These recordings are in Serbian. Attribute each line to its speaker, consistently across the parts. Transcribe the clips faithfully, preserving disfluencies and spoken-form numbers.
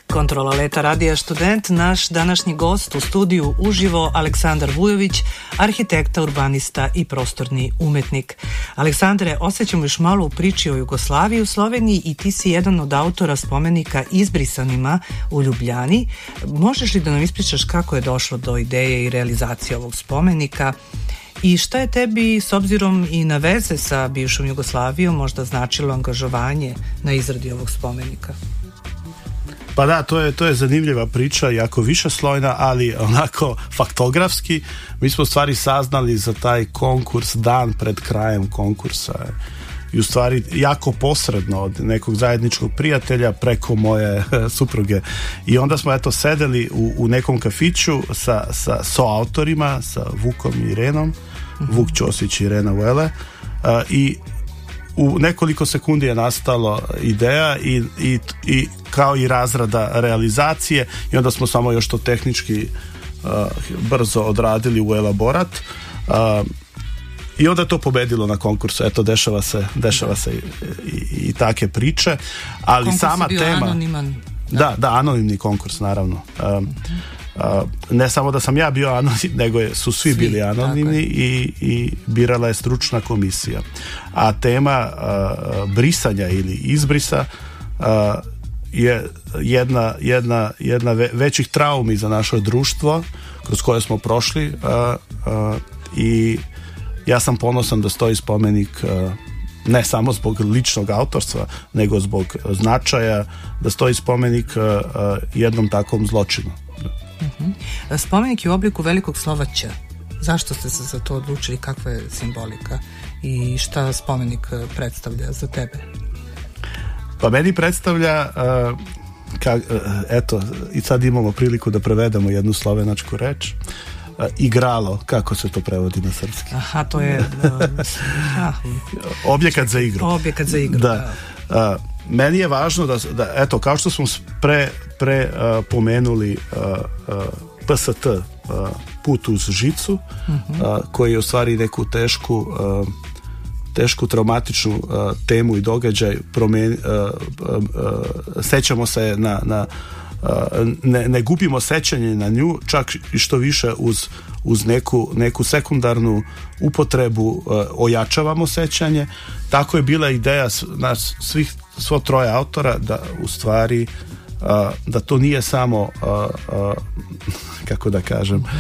Speaker 1: Kontrola leta radija Student, naš današnji gost u studiju uživo Aleksandar Vujović, arhitekta, urbanista i prostorni umetnik. Aleksandre, osjećamo još malo u priči o Jugoslaviji u Sloveniji i ti si jedan od autora spomenika izbrisanima u Ljubljani. Možeš li da nam ispričaš kako je došlo do ideje i realizacije ovog spomenika i šta je tebi, s obzirom i na veze sa bivšom Jugoslavijom, možda značilo angažovanje na izradi ovog spomenika?
Speaker 2: Pa da, to je, to je zanimljiva priča, jako višeslojna, ali onako faktografski. Mi smo u stvari saznali za taj konkurs dan pred krajem konkursa i u stvari jako posredno od nekog zajedničkog prijatelja preko moje supruge. I onda smo eto sedeli u, u nekom kafiću sa, sa soautorima, sa Vukom i Irenom, mm-hmm. Vuk Ćosić i Irena Vele, uh, i u nekoliko sekundi je nastalo ideja i, i, i kao i razrada realizacije i onda smo samo još to tehnički uh, brzo odradili u elaborat uh, i onda je to pobedilo na konkursu. Eto, dešava se, dešava se i, i, i take priče, ali konkurs sama
Speaker 1: je bio
Speaker 2: tema
Speaker 1: anoniman.
Speaker 2: Da, da, da anonimni konkurs naravno. Um, Uh, ne samo da sam ja bio anonim, nego je, su svi, svi bili anonimni i, i birala je stručna komisija. A tema uh, brisanja ili izbrisa uh, je jedna, jedna, jedna ve, većih traumi za naše društvo kroz koje smo prošli uh, uh, i ja sam ponosan da stoji spomenik uh, ne samo zbog ličnog autorstva, nego zbog značaja da stoji spomenik uh, uh, jednom takvom zločinu.
Speaker 1: Uh-huh. Spomenik je u obliku velikog slova Ć. Zašto ste se za to odlučili? Kakva je simbolika i šta spomenik predstavlja za tebe?
Speaker 2: Pa meni predstavlja uh, ka, uh, eto, i sad imamo priliku da prevedemo jednu slovenačku reč. Uh, igralo, kako se to prevodi na srpski?
Speaker 1: Aha, to je uh,
Speaker 2: objekat za igru.
Speaker 1: Objekat za igru,
Speaker 2: da. da. Uh, meni je važno da, da eto, kao što smo pre, pre uh, pomenuli uh, uh, P S T, uh, put uz žicu, uh-huh. uh, koji je u stvari neku tešku uh, tešku traumatičnu uh, temu i događaj promen, uh, uh, uh, sećamo se na, na uh, ne, ne gubimo sećanje na nju, čak i što više uz, uz neku, neku sekundarnu upotrebu uh, ojačavamo sećanje. Tako je bila ideja nas svih svo troje autora da u stvari uh, da to nije samo uh, uh, kako da kažem uh,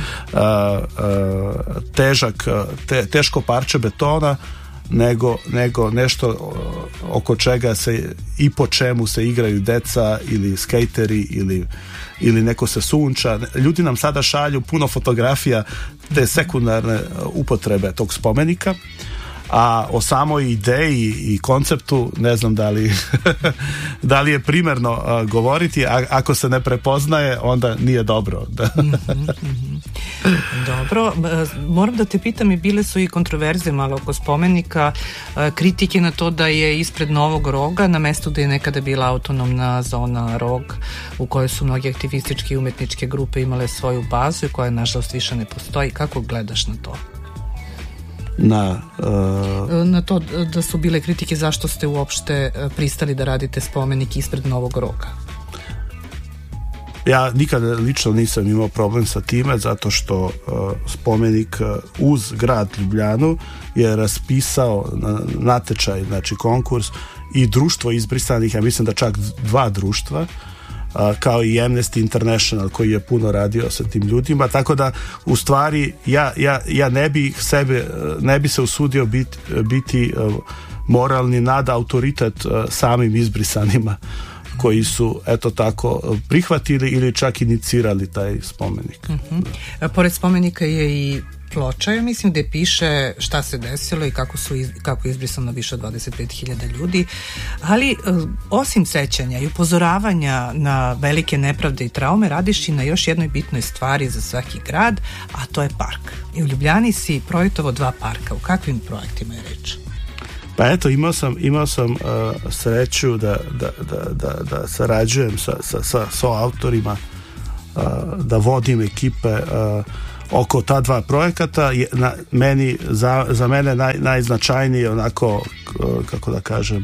Speaker 2: uh, težak te, teško parče betona nego, nego nešto uh, oko čega se i po čemu se igraju deca ili skejteri ili, ili neko se sunča. Ljudi nam sada šalju puno fotografija te sekundarne upotrebe tog spomenika. A o samoj ideji i konceptu ne znam da li da li je primerno uh, govoriti, a ako se ne prepoznaje onda nije dobro.
Speaker 1: Dobro, moram da te pitam, i bile su i kontroverze malo oko spomenika, kritike na to da je ispred Novog Roga, na mestu gde je nekada bila autonomna zona Rog, u kojoj su mnogi aktivističke i umetničke grupe imale svoju bazu i koja nažalost više ne postoji. Kako gledaš na to?
Speaker 2: Na, uh...
Speaker 1: na to da su bile kritike zašto ste uopšte pristali da radite spomenik ispred Novog Roga.
Speaker 2: Ja nikada lično nisam imao problem sa time, zato što uh, spomenik uh, uz grad Ljubljanu je raspisao na, natečaj, znači konkurs, i društvo izbrisanih, ja mislim da čak dva društva, Uh, kao i Amnesty International koji je puno radio sa tim ljudima, tako da u stvari ja, ja, ja ne bi sebe ne bi se usudio biti, biti uh, moralni nad autoritet uh, samim izbrisanima koji su eto tako prihvatili ili čak inicirali taj spomenik.
Speaker 1: Uh-huh. Pored spomenika je i ploča, ja mislim, gde piše šta se desilo i kako su iz, kako je izbrisano više od dvadeset pet hiljada ljudi, ali osim sećanja i upozoravanja na velike nepravde i traume, radiš i na još jednoj bitnoj stvari za svaki grad, a to je park. I u Ljubljani si projektovao dva parka. U kakvim projektima je reč?
Speaker 2: Pa eto, imao sam, imao sam uh, sreću da, da, da, da, da sarađujem sa, sa, sa, sa autorima, uh, da vodim ekipe uh, oko ta dva projekata. Je, na, meni, za, za mene naj, najznačajniji onako, kako da kažem,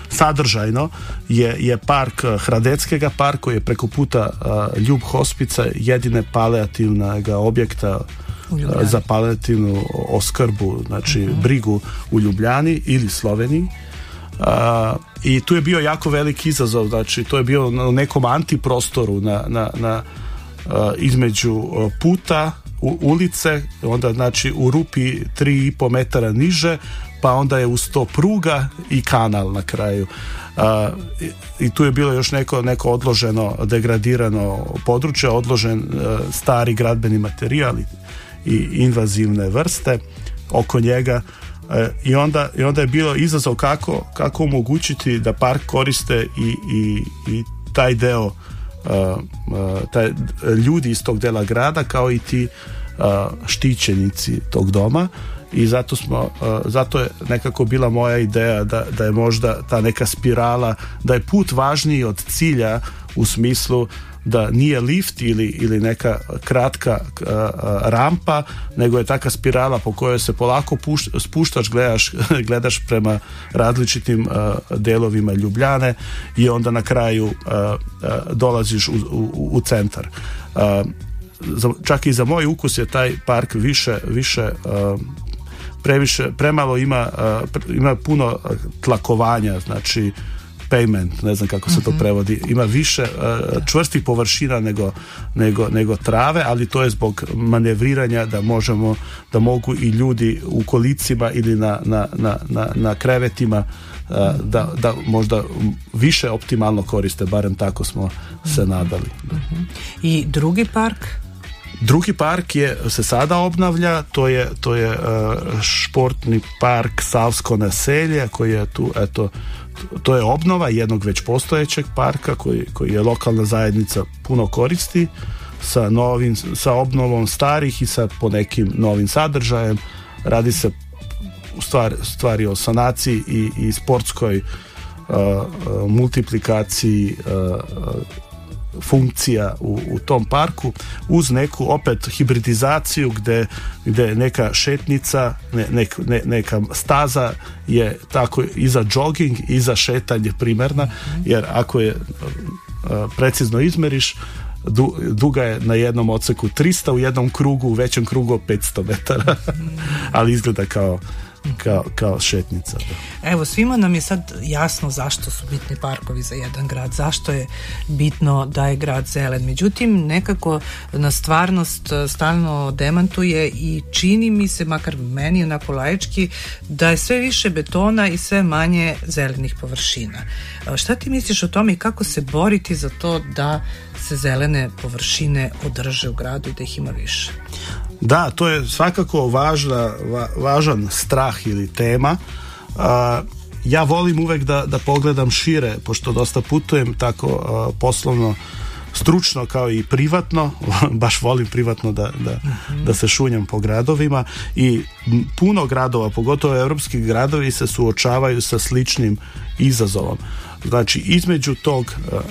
Speaker 2: sadržajno je, je park Hradeckega park koji je preko puta uh, Ljub hospica jedine palijativnog objekta za palijativnu oskrbu, znači uh-huh. brigu u Ljubljani ili Sloveniji. Uh, i tu je bio jako veliki izazov, znači to je bio na nekom antiprostoru na, na, na, uh, između uh, puta, u, ulice, onda znači u rupi tri i po metara niže, pa onda je uz to pruga i kanal na kraju. Uh, i, i tu je bilo još neko, neko odloženo, degradirano područje, odložen uh, stari gradbeni materijal i invazivne vrste oko njega. I onda, i onda je bilo izazov kako, kako omogućiti da park koriste i, i, i taj deo uh, uh, taj, ljudi iz tog dela grada kao i ti uh, štićenici tog doma i zato smo uh, zato je nekako bila moja ideja da, da je možda ta neka spirala, da je put važniji od cilja u smislu da nije lift ili, ili neka kratka uh, rampa, nego je taka spirala po kojoj se polako puš, spuštaš, gledaš, gledaš prema različitim uh, delovima Ljubljane i onda na kraju uh, uh, dolaziš u, u, u centar. Uh, za, čak i za moj ukus je taj park više, više uh, previše, premalo ima, uh, ima puno tlakovanja, znači pavement, ne znam kako se to prevodi, ima više uh, čvrstih površina nego, nego, nego trave, ali to je zbog manevriranja da možemo, da mogu i ljudi u kolicima ili na, na, na, na, na krevetima uh, da, da možda više optimalno koriste, barem tako smo se nadali.
Speaker 1: I drugi park?
Speaker 2: Drugi park je, se sada obnavlja, to je, to je uh, športni park Savsko naselje koji je tu, eto, to je obnova jednog već postojećeg parka koji, koji je lokalna zajednica puno koristi sa, novim, sa obnovom starih i sa ponekim novim sadržajem. Radi se u stvari, stvari o sanaciji i, i sportskoj uh, uh, multiplikaciji uh, funkcija u, u tom parku uz neku opet hibridizaciju gde, gde neka šetnica ne, nek, ne, neka staza je tako i za jogging i za šetanje primerna, jer ako je uh, precizno izmeriš du, duga je na jednom odseku trista, u jednom krugu, u većem krugu petsto metara ali izgleda kao Kao, kao šetnica. Da.
Speaker 1: Evo, svima nam je sad jasno zašto su bitni parkovi za jedan grad, zašto je bitno da je grad zelen. Međutim, nekako na stvarnost stalno demantuje i čini mi se, makar meni onako laički, da je sve više betona i sve manje zelenih površina. Šta ti misliš o tome i kako se boriti za to da se zelene površine održe u gradu i da ih ima više?
Speaker 2: Da, to je svakako važna, va, važan strah ili tema. Uh, ja volim uvek da, da pogledam šire, pošto dosta putujem tako uh, poslovno, stručno kao i privatno, baš volim privatno da, da, mm-hmm. da se šunjam po gradovima i puno gradova, pogotovo evropski gradovi, se suočavaju sa sličnim izazovom. Znači, između tog uh,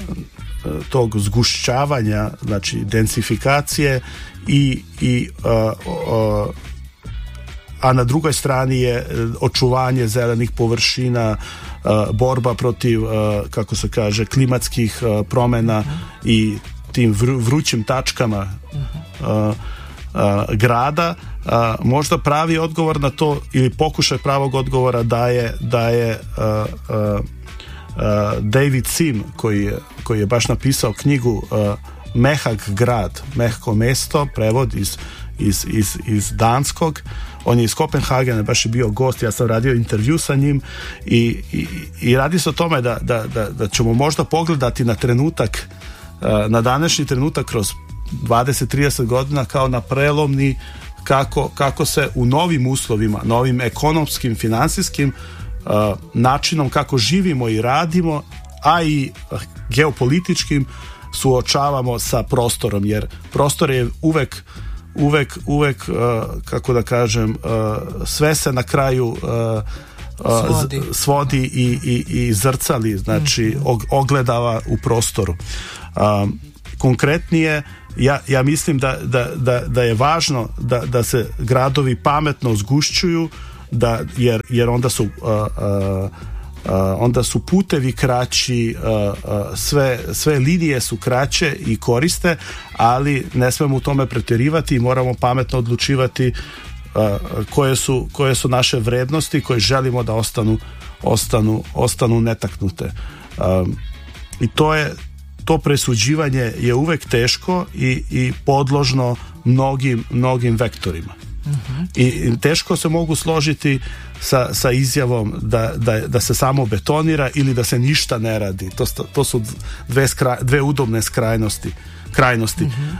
Speaker 2: tog zgušćavanja, znači densifikacije i, i uh, uh, a na drugoj strani je očuvanje zelenih površina, uh, borba protiv uh, kako se kaže klimatskih uh, promjena uh-huh. i tim vr- vrućim tačkama uh, uh, grada. Uh, možda pravi odgovor na to ili pokušaj pravog odgovora daje, daje uh, uh, Uh, David Sim koji je, koji je baš napisao knjigu uh, Mehak grad, mehko mesto, prevod iz, iz, iz, iz danskog. On je iz Kopenhagena, baš je bio gost, ja sam radio intervju sa njim i, i, i radi se o tome da, da, da, da ćemo možda pogledati na trenutak, uh, na današnji trenutak kroz dvadeset do trideset godina kao na prelomni kako, kako se u novim uslovima, novim ekonomskim, finansijskim Uh, načinom kako živimo i radimo, a i uh, geopolitičkim suočavamo sa prostorom, jer prostor je uvek uvek, uvek uh, kako da kažem uh, sve se na kraju uh, uh, svodi, svodi i, i, i zrcali, znači mm-hmm. og, ogledava u prostoru. Uh, konkretnije ja, ja mislim da, da, da, da je važno da, da se gradovi pametno zgušćuju, da, jer, jer onda su uh, uh, Uh, onda su putevi kraći, uh, uh, sve, sve linije su kraće i koriste, ali ne smemo u tome pretjerivati i moramo pametno odlučivati uh, koje su, koje su naše vrednosti koje želimo da ostanu, ostanu, ostanu netaknute. Um, i to je to presuđivanje je uvek teško i, i podložno mnogim, mnogim vektorima. Uh-huh. I, I teško se mogu složiti sa, sa izjavom da, da, da se samo betonira ili da se ništa ne radi. To, to su dve, skra, dve udobne skrajnosti, krajnosti. Uh-huh.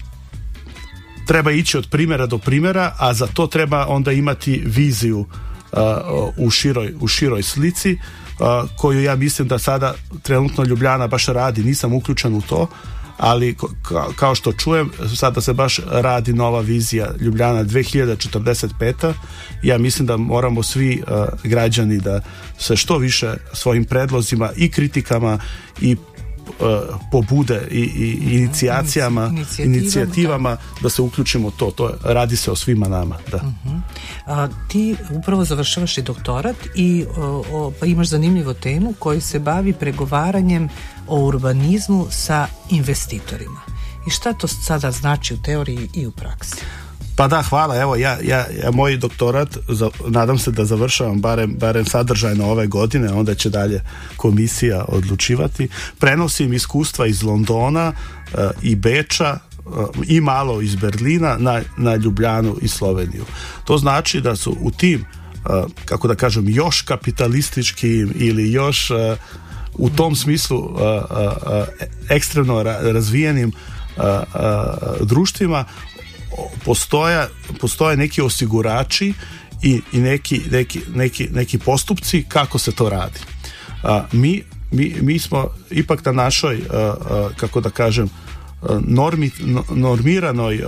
Speaker 2: Treba ići od primjera do primjera, a za to treba onda imati viziju uh, u, široj, u široj slici, uh, koju ja mislim da sada trenutno Ljubljana baš radi. Nisam uključen u to, ali ka, kao što čujem, sada se baš radi nova vizija Ljubljana dve hiljade četrdeset peta. Ja mislim da moramo svi uh, građani da se što više svojim predlozima i kritikama i uh, pobude i, i inicijacijama, inicijativama, inicijativama da se uključimo u to. To radi se o svima nama. Da.
Speaker 1: Uh-huh. A, ti upravo završavaš i doktorat i o, o, pa imaš zanimljivu temu koji se bavi pregovaranjem o urbanizmu sa investitorima. I šta to sada znači u teoriji i u praksi?
Speaker 2: Pa da, hvala. Evo, ja, ja, ja moj doktorat, za, nadam se da završavam barem, barem sadržajno ove godine, onda će dalje komisija odlučivati. Prenosim iskustva iz Londona uh, i Beča uh, i malo iz Berlina na, na Ljubljanu i Sloveniju. To znači da su u tim, uh, kako da kažem, još kapitalističkim ili još uh, u tom smislu uh, uh, uh, ekstremno ra- razvijenim uh, uh, društvima postoje, postoje neki osigurači i, i neki, neki, neki, neki postupci kako se to radi. Uh, mi, mi, mi smo ipak na našoj, uh, uh, kako da kažem, normi, normiranoj uh,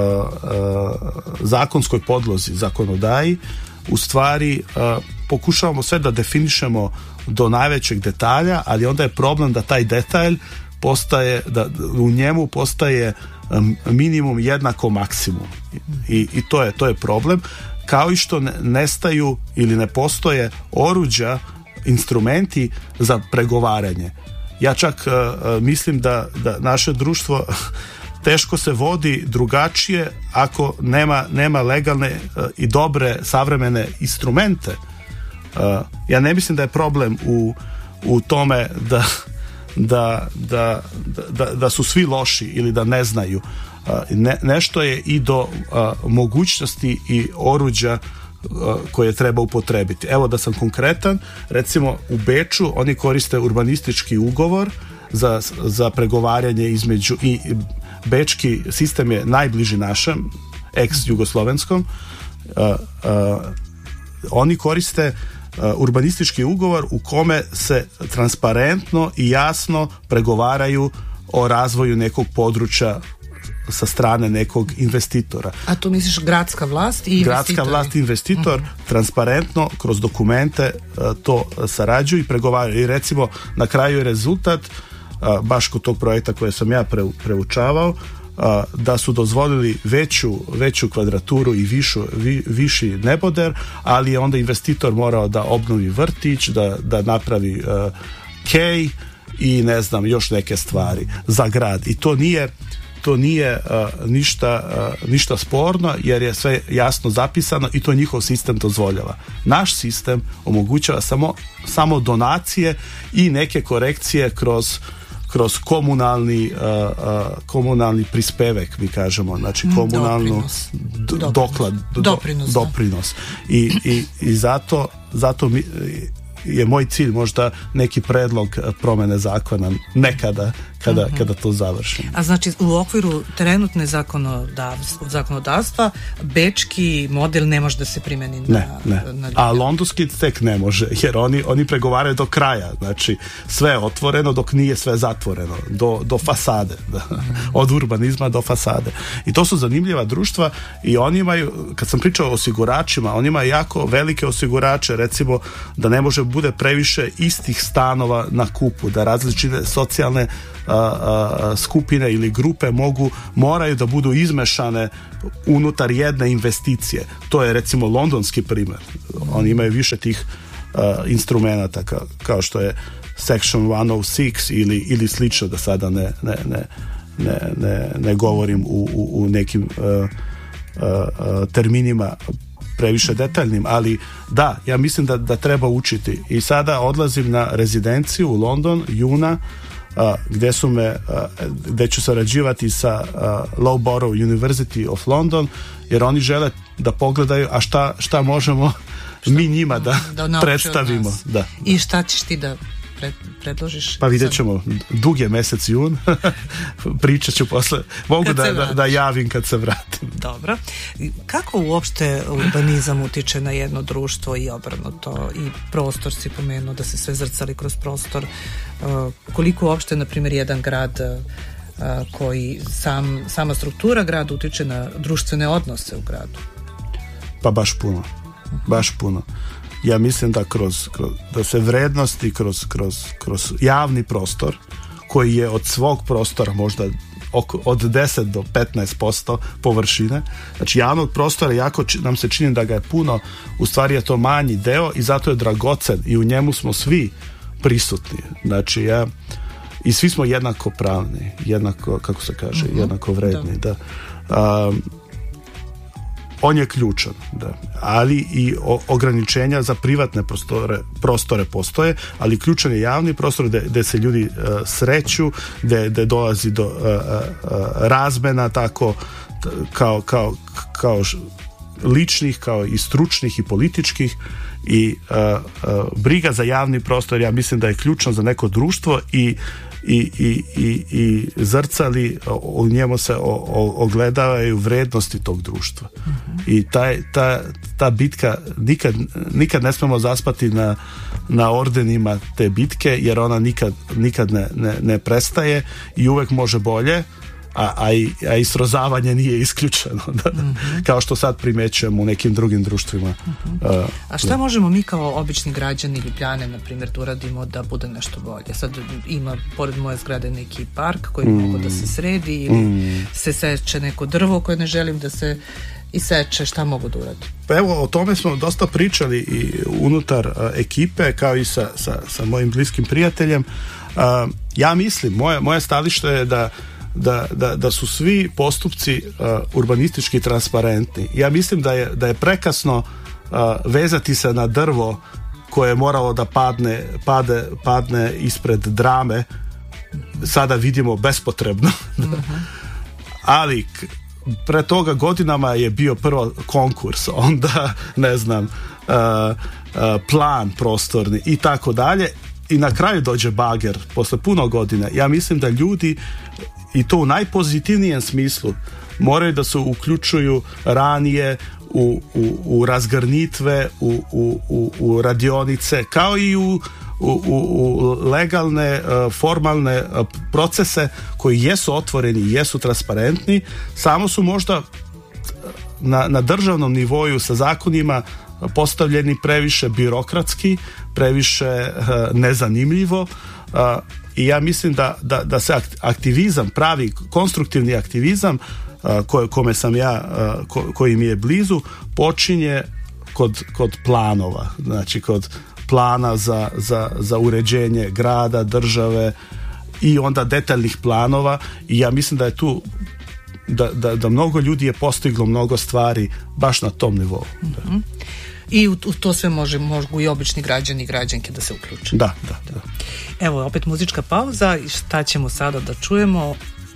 Speaker 2: uh, zakonskoj podlozi, zakonodaji, u stvari uh, pokušavamo sve da definišemo do najvećeg detalja, ali onda je problem da taj detalj postaje, da u njemu postaje um, minimum jednako maksimum. I, i to je, to je problem. Kao i što ne, nestaju ili ne postoje oruđa, instrumenti za pregovaranje. Ja čak uh, mislim da, da naše društvo teško se vodi drugačije ako nema, nema legalne uh, i dobre savremene instrumente. Uh, ja ne mislim da je problem u, u tome da, da, da, da, da su svi loši ili da ne znaju. Uh, ne, nešto je i do uh, mogućnosti i oruđa uh, koje treba upotrebiti. Evo da sam konkretan, recimo u Beču oni koriste urbanistički ugovor za, za pregovaranje između, i bečki sistem je najbliži našem ex-jugoslovenskom. Uh, uh, oni koriste uh, urbanistički ugovor u kome se transparentno i jasno pregovaraju o razvoju nekog područja sa strane nekog investitora.
Speaker 1: A tu misliš gradska vlast i investitori?
Speaker 2: Gradska vlast i investitor uh-huh. transparentno kroz dokumente uh, to sarađuju i pregovaraju. I recimo na kraju je rezultat uh, baš kod tog projekta koje sam ja pre, preučavao uh, da su dozvolili veću, veću kvadraturu i višu, vi, viši neboder, ali je onda investitor morao da obnovi vrtić, da, da napravi uh, kej i ne znam još neke stvari za grad. I to nije to nije uh, ništa, uh, ništa sporno jer je sve jasno zapisano i to njihov sistem dozvoljava. Naš sistem omogućava samo, samo donacije i neke korekcije kroz, kroz komunalni, uh, uh, komunalni prispevek, mi kažemo, znači komunalnu
Speaker 1: doprinos.
Speaker 2: doklad, do,
Speaker 1: doprinos,
Speaker 2: doprinos. I, i, i zato, zato mi, je moj cilj možda neki predlog promene zakona nekada kada, uh-huh. kada to završim.
Speaker 1: A znači u okviru trenutne zakonodavstva, zakonodavstva bečki model ne može da se primeni na,
Speaker 2: ne, ne. na a londonski tek ne može jer oni, oni pregovaraju do kraja, znači sve je otvoreno dok nije sve zatvoreno do, do fasade, da. uh-huh. od urbanizma do fasade. I to su zanimljiva društva i oni imaju, kad sam pričao o osiguračima, oni imaju jako velike osigurače, recimo da ne može bude previše istih stanova na kupu, da različite socijalne a, a, skupine ili grupe mogu, moraju da budu izmešane unutar jedne investicije. To je recimo londonski primjer. Oni imaju više tih instrumenta kao, kao što je Section sto šest ili, ili slično, da sada ne, ne, ne, ne, ne, ne govorim u, u, u nekim uh, uh, uh, terminima previše detaljnim, ali da, ja mislim da, da treba učiti. I sada odlazim na rezidenciju u London, juna, uh, gdje su me, uh, gdje ću sarađivati sa uh, Loughborough University of London, jer oni žele da pogledaju, a šta, šta možemo šta, mi njima da, da predstavimo. Da.
Speaker 1: I šta ćeš ti da pred, predložiš?
Speaker 2: Pa vidjet ćemo, dug je mesec jun, pričat ću posle, mogu da, da, da javim kad se vratim.
Speaker 1: Dobro. Kako uopšte urbanizam utiče na jedno društvo i obrnuto, i prostor si pomenuo da se sve zrcali kroz prostor, uh, koliko uopšte, na primjer, jedan grad uh, koji sam, sama struktura grada utiče na društvene odnose u gradu?
Speaker 2: Pa baš puno, baš puno. Ja mislim da kroz, kroz da se vrednosti kroz, kroz, kroz javni prostor, koji je od svog prostora možda oko, od deset do petnaest posto površine, znači javnog prostora jako či, nam se čini da ga je puno, u stvari je to manji deo i zato je dragocen i u njemu smo svi prisutni. Znači ja, i svi smo jednako pravni, jednako, kako se kaže, mm-hmm. jednako vredni. Da. Da. Um, on je ključan, da. Ali i o, ograničenja za privatne prostore, prostore postoje, ali ključan je javni prostor gdje se ljudi uh, sreću, gdje dolazi do uh, uh, razmena, tako t, kao, kao, kao š, ličnih, kao i stručnih i političkih, i uh, uh, briga za javni prostor, ja mislim da je ključno za neko društvo i I, i, i, i zrcali u njemu se o, o, ogledavaju vrednosti tog društva. Mm-hmm. I taj, ta, ta bitka nikad, nikad ne smemo zaspati na, na ordenima te bitke, jer ona nikad, nikad ne, ne, ne prestaje i uvek može bolje, a, a, i, a i srozavanje nije isključeno, da, mm-hmm. kao što sad primećujemo u nekim drugim društvima.
Speaker 1: Mm-hmm. uh, a šta da. možemo mi kao obični građani Ljubljane, na primjer, da uradimo da bude nešto bolje? Sad ima pored moje zgrade neki park koji mm. mogu da se sredi, ili mm. se seče neko drvo koje ne želim da se iseče, šta mogu da uradim?
Speaker 2: Pa evo, o tome smo dosta pričali i unutar uh, ekipe, kao i sa, sa, sa mojim bliskim prijateljem. Uh, ja mislim, moje, moje stalište je da Da, da, da su svi postupci uh, urbanistički transparentni. Ja mislim da je, da je prekasno uh, vezati se na drvo koje je moralo da padne, pade, padne ispred drame. Sada vidimo bespotrebno. Mm-hmm. Ali k- pre toga godinama je bio prvo konkurs, onda ne znam uh, uh, plan prostorni i tako dalje, i na kraju dođe bager posle puno godina. Ja mislim da ljudi, i to u najpozitivnijem smislu, moraju da se uključuju ranije u, u, u razgrnitve, u, u, u, u radionice, kao i u, u, u legalne, formalne procese koji jesu otvoreni, jesu transparentni, samo su možda na, na državnom nivoju sa zakonima postavljeni previše birokratski, previše nezanimljivo, i ja mislim da, da, da se aktivizam, pravi konstruktivni aktivizam ko, kome sam ja, ko, koji mi je blizu, počinje kod, kod planova, znači kod plana za, za, za uređenje grada, države i onda detaljnih planova, i ja mislim da je tu da, da, da mnogo ljudi je postiglo mnogo stvari baš na tom nivou.
Speaker 1: Mm-hmm. I u, u to sve može, mogu i obični građani i građanke da se uključe.
Speaker 2: Da, da, da.
Speaker 1: Evo, opet muzička pauza, i šta ćemo sada da čujemo?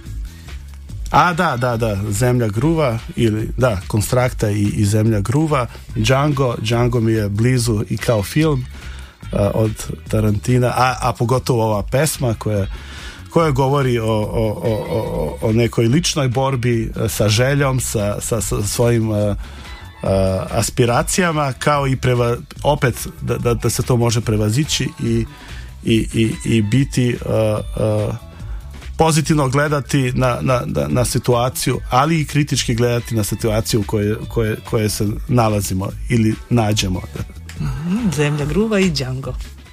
Speaker 2: A, da, da, da, Zemlja gruva, ili, da, Konstrakta i, i Zemlja gruva, Django, Django mi je blizu i kao film a, od Tarantina, a, a pogotovo ova pesma koja, koja govori o, o, o, o nekoj ličnoj borbi sa željom, sa, sa, sa svojim a, Uh, aspiracijama, kao i preva, opet da, da, da se to može prevazići i, i, i, i biti uh, uh, pozitivno gledati na, na, na, na situaciju, ali i kritički gledati na situaciju u kojoj koje, koje se nalazimo ili nađemo.
Speaker 1: Zemlja gruva i Django.